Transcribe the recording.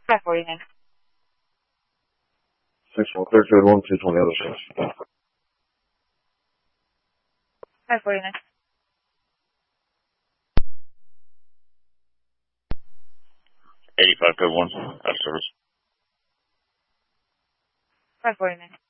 549. 61301, please on the other side. 549. 85 code 1, out of service. 549.